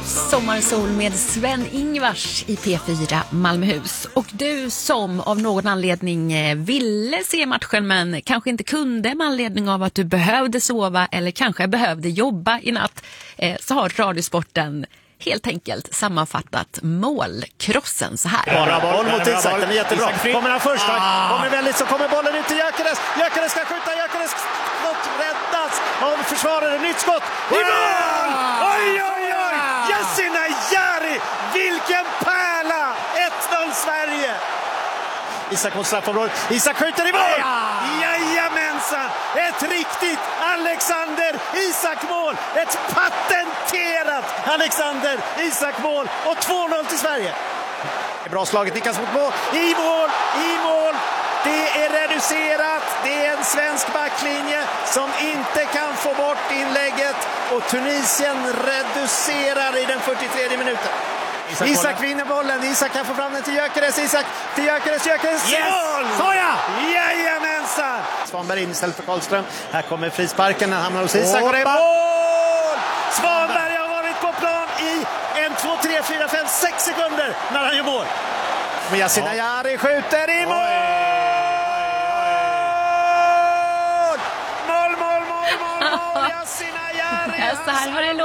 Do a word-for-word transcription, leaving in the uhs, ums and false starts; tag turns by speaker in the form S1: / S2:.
S1: Sommarsol med Sven-Ingvars i P fyra Malmöhus. Och du som av någon anledning ville se matchen men kanske inte kunde med anledning av att du behövde sova eller kanske behövde jobba i natt, så har Radiosporten helt enkelt sammanfattat målkrossen så här.
S2: Bara boll mot Isak, den är jättebra. Kommer han först,
S3: Ah.
S2: kommer väldigt så kommer bollen ut till Gyökeres. Gyökeres ska skjuta, Gyökeres skott räddas av försvarare. Nytt skott i mål! Oj, oj, oj! Yasin Ayari, vilken pärla! ett noll Sverige! Isak mot straffområdet. Isak skjuter i mål! Jajamensan! Ett riktigt Alexander Isak-mål! Ett patenterat Alexander Isak-mål! Och två noll till Sverige. Bra slaget, Niklas mot mål. I mål! I mål! Det är reducerat. Det är en svensk backlinje som inte kan få bort inlägget. Och Tunisien reducerar i den fyrtiotredje minuten. Isak, Isak vinner bollen. Isak kan få fram den till Gyökeres. Isak till Gyökeres. Gyökeres
S3: Yes!
S2: mål!
S3: Såja!
S2: Jajamensan! Svanberg in istället för Karlström. Här kommer frisparken. Han hamnar hos Isak.
S3: Hoppa!
S2: Och det är mål! Svanberg har varit på plan i en, två, tre, fyra, fem, sex sekunder när han gör mål. Men Yasin Ayari skjuter i mål! Mål, mål, mål, mål, mål! Yasin Ayari!
S1: Så här har det